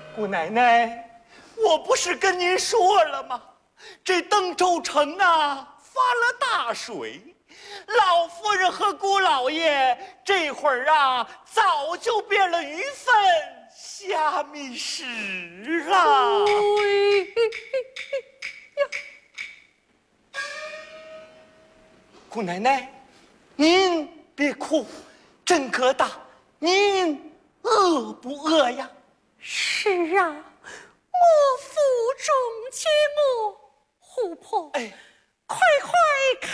姑奶奶，我不是跟您说了吗？这登州城啊发了大水，老夫人和姑老爷这会儿啊早就变了鱼粪虾米屎了。姑奶奶，您别哭，真疙瘩，您饿不饿呀？ 是啊，我腹中饥饿，虎婆，快快开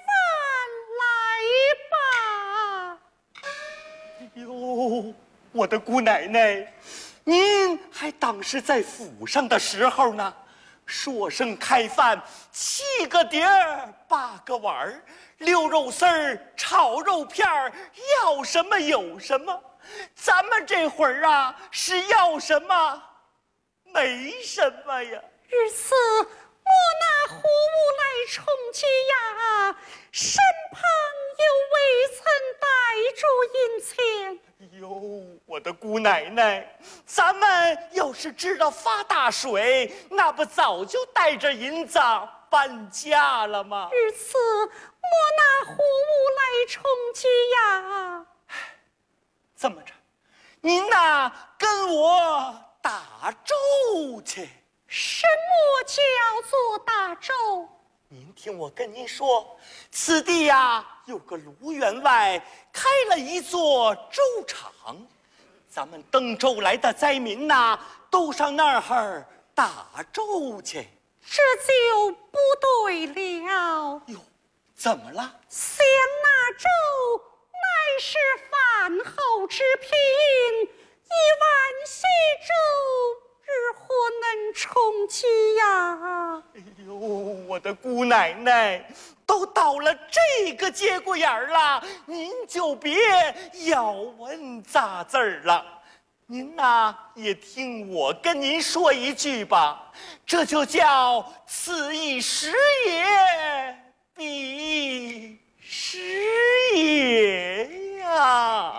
饭来吧。 哎呦，我的姑奶奶，您还当是在府上的时候呢。说声开饭，7个碟儿8个碗儿，6肉丝儿炒肉片儿，要什么有什么。咱们这会儿啊是要什么没什么呀。 日此我拿货物来充饥呀，身旁又未曾带着银钱。 哎呦，我的姑奶奶，咱们要是知道发大水，那不早就带着银子搬家了吗？ 日此我拿货物来充饥呀。 这么着，您呐跟我打粥去。 什么叫做打粥？ 您听我跟您说，此地呀有个卢员外开了一座粥厂，咱们登州来的灾民呐都上那儿打粥去。 这就不对了。 哟，怎么了？ 想那粥乃是饭后之品，一碗稀粥日何能充饥呀？ 哎呦，我的姑奶奶，都到了这个节骨眼儿了，您就别咬文杂字儿了。您呐也听我跟您说一句吧，这就叫此一时也，彼